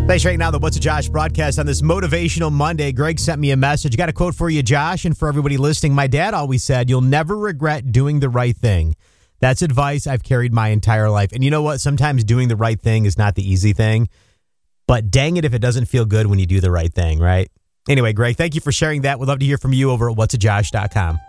Thanks right now, the What's a Josh broadcast on this motivational Monday. Greg sent me a message. Got a quote for you, Josh, and for everybody listening. My dad always said, you'll never regret doing the right thing. That's advice I've carried my entire life. And you know what? Sometimes doing the right thing is not the easy thing. But dang it if it doesn't feel good when you do the right thing, right? Anyway, Greg, thank you for sharing that. We'd love to hear from you over at whatsajosh.com.